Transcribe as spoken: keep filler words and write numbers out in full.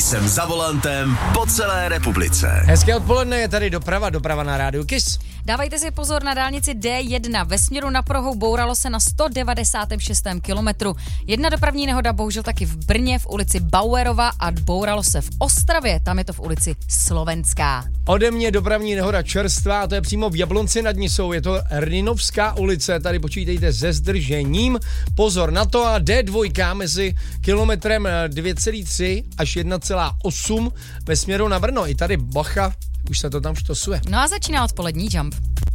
Jsem za volantem po celé republice. Hezké odpoledne, je tady doprava, doprava na rádiu Kiss. Dávajte si pozor na dálnici D jedna. Ve směru na Prahu bouralo se na sto devadesátém šestém kilometru. Jedna dopravní nehoda bohužel taky v Brně v ulici Bauerova a bouralo se v Ostravě, tam je to v ulici Slovenská. Ode mě dopravní nehoda čerstvá, a to je přímo v Jablonci nad Nisou, je to Rninovská ulice, tady počítejte se zdržením. Pozor na to, a D dva mezi kilometrem dvě celá tři až jedna celá osm ve směru na Brno. I tady bacha, už se to tam štosuje. No a začíná odpolední Jump.